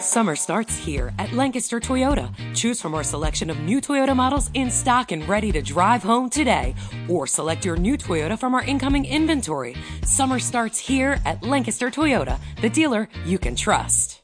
Summer starts here at Lancaster Toyota. Choose from our selection of new Toyota models in stock and ready to drive home today. Or select your new Toyota from our incoming inventory. Summer starts here at Lancaster Toyota, the dealer you can trust.